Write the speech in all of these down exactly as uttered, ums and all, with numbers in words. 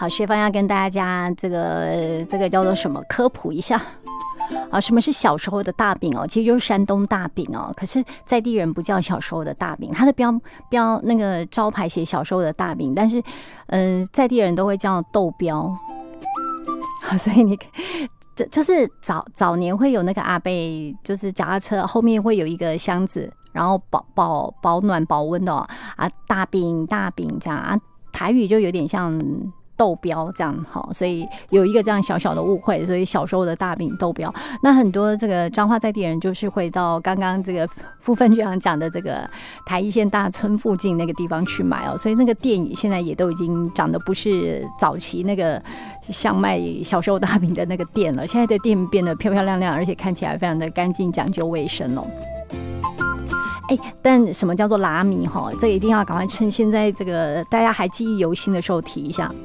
好，学芳要跟大家这个这个叫做什么科普一下啊？什么是小时候的大饼哦？其实就是山东大饼哦。可是在地人不叫小时候的大饼，它的标标那个招牌写小时候的大饼，但是呃在地人都会叫豆标。好，所以你这就是早早年会有那个阿伯，就是脚踏车后面会有一个箱子，然后保保保暖保温的哦啊，大饼大饼这样啊，台语就有点像豆标这样，好，所以有一个这样小小的误会，所以小时候的大饼豆标，那很多这个彰化在地人就是会到刚刚这个副分局长讲的这个台一线大村附近那个地方去买哦，所以那个店现在也都已经长得不是早期那个像卖小时候大饼的那个店了，现在的店变得漂漂亮亮，而且看起来非常的干净，讲究卫生哦。哎，但什么叫做拉米哈？这个一定要赶快趁现在这个大家还记忆犹新的时候提一下。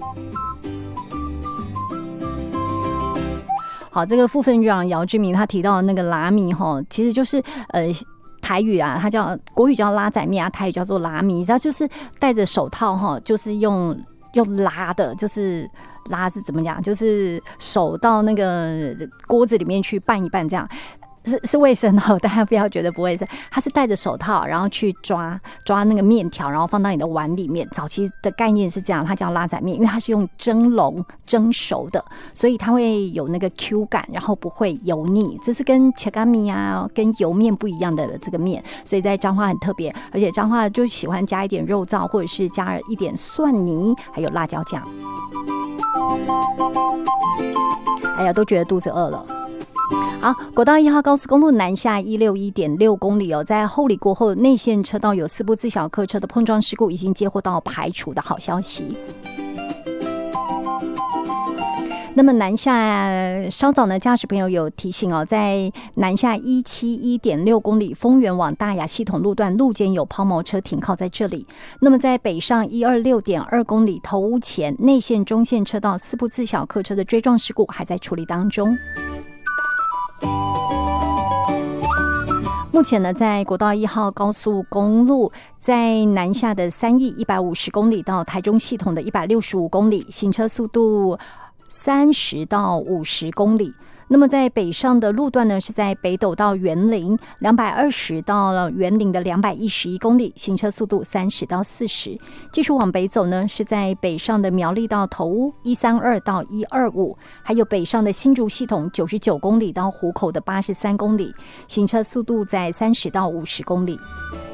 好，这个副分局长姚志明他提到的那个拉米哈，其实就是呃台语啊，它叫国语叫拉仔面啊，台语叫做拉米，它就是戴着手套哈，就是用用拉的，就是拉是怎么讲？就是手到那个锅子里面去拌一拌这样。是是卫生的，大家不要觉得不卫生。它是戴着手套，然后去抓抓那个面条，然后放到你的碗里面。早期的概念是这样，它叫拉仔面，因为它是用蒸笼蒸熟的，所以它会有那个 Q 感，然后不会油腻。这是跟切干米啊、跟油面不一样的这个面，所以在彰化很特别。而且彰化就喜欢加一点肉燥，或者是加一点蒜泥，还有辣椒酱。哎呀，都觉得肚子饿了。好，国道一号高速公路南下一六一点六公里哦，在后里过后，内线车道有四部自小客车的碰撞事故已经接获到排除的好消息。那么南下稍早呢，驾驶朋友有提醒哦，在南下一七一点六公里丰原往大雅系统路段路肩有抛锚车停靠在这里。那么在北上一二六点二公里头屋前内线中线车道四部自小客车的追撞事故还在处理当中。目前呢，在国道一号高速公路，在南下的三义一百五十公里到台中系统的一百六十五公里，行车速度三十到五十公里。那么在北上的路段呢，是在北斗到员林两百二十到员林的两百一十一公里，行车速度三十到四十。继续往北走呢，是在北上的苗栗到头屋一三二到一二五，还有北上的新竹系统九十九公里到湖口的八十三公里，行车速度在三十到五十公里。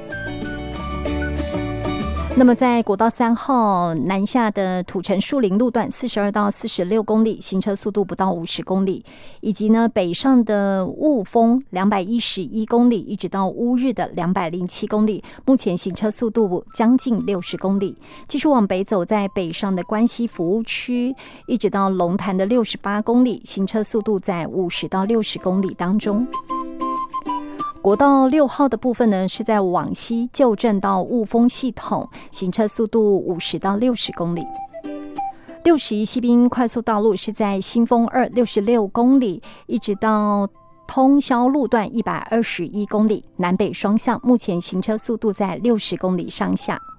那么在国道三号南下的土城树林路段四十二到四十六公里，行车速度不到五十公里，以及呢北上的雾峰两百一十一公里一直到乌日的两百零七公里，目前行车速度将近六十公里。继续往北走，在北上的关西服务区一直到龙潭的六十八公里，行车速度在五十到六十公里当中。国道六号的部分呢，是在往西旧镇到雾峰系统，行车速度五十到六十公里。六十一西滨快速道路是在新丰二六十六公里，一直到通霄路段一百二十一公里，南北双向，目前行车速度在六十公里上下。